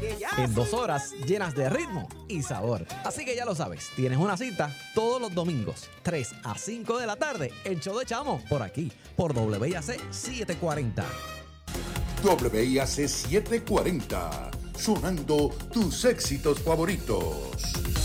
en 2 horas llenas de ritmo y sabor. Así que ya lo sabes, tienes una cita todos los domingos, 3 a 5 de la tarde, el show de Chamo, por aquí, por WIAC 740. WIAC 740, sonando tus éxitos favoritos.